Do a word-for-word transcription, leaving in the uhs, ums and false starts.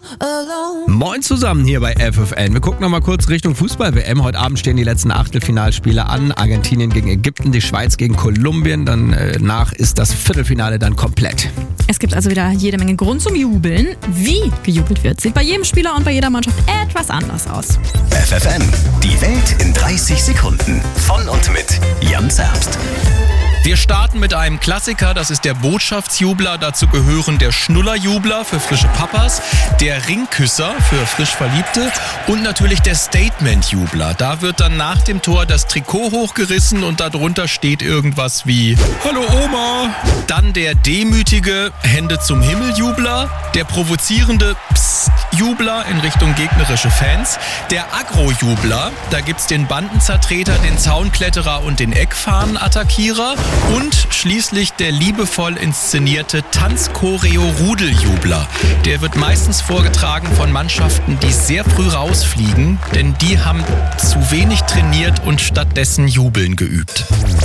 Moin zusammen hier bei F F N. Wir gucken noch mal kurz Richtung Fußball-W M. Heute Abend stehen die letzten Achtelfinalspiele an. Argentinien gegen Ägypten, die Schweiz gegen Kolumbien. Danach ist das Viertelfinale dann komplett. Es gibt also wieder jede Menge Grund zum Jubeln. Wie gejubelt wird, sieht bei jedem Spieler und bei jeder Mannschaft etwas anders aus. F F N, die Welt in dreißig Sekunden. Von und mit Jan Zerbst. Wir starten mit einem Klassiker, das ist der Botschaftsjubler. Dazu gehören der Schnullerjubler für frische Papas, der Ringküsser für frisch Verliebte und natürlich der Statementjubler. Da wird dann nach dem Tor das Trikot hochgerissen und darunter steht irgendwas wie Hallo Oma. Dann der demütige Hände zum Himmel-Jubler, der provozierende Psst-Jubler in Richtung gegnerische Fans, der Agro-Jubler, da gibt's den Bandenzertreter, den Zaunkletterer und den Eckfahnen-Attackierer. Und schließlich der liebevoll inszenierte Tanzchoreo-Rudeljubler. Der wird meistens vorgetragen von Mannschaften, die sehr früh rausfliegen, denn die haben zu wenig trainiert und stattdessen Jubeln geübt.